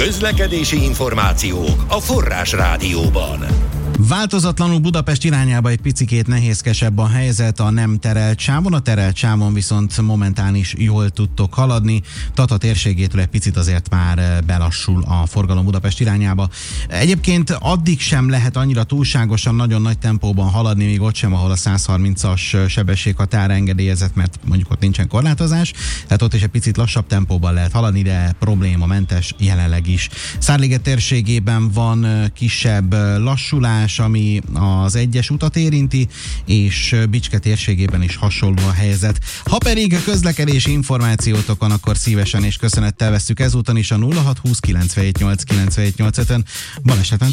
Közlekedési információk a Forrás Rádióban. Változatlanul Budapest irányába egy picikét nehézkesebb a helyzet a nem terelt sávon, a terelt sávon viszont momentán is jól tudtok haladni. Tata térségétől egy picit azért már belassul a forgalom Budapest irányába. Egyébként addig sem lehet annyira túlságosan nagyon nagy tempóban haladni, még ott sem, ahol a 130-as sebességhatár engedélyezett, mert mondjuk ott nincsen korlátozás, tehát ott is egy picit lassabb tempóban lehet haladni, de problémamentes jelenleg is. Szárliget térségében van kisebb lassulás, ami az egyes utat érinti, és Bicske térségében is hasonló a helyzet. Ha pedig közlekedési információtokon, akkor szívesen és köszönettel vesszük ezúton is a 0620 978 978-en. Balesetben